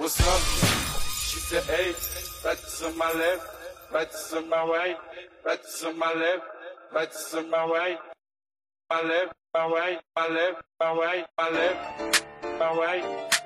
what's up? She said, hey, right to my left, right to my right, right to my left, right to my right, my left, my right, my left, my right, my left, my right.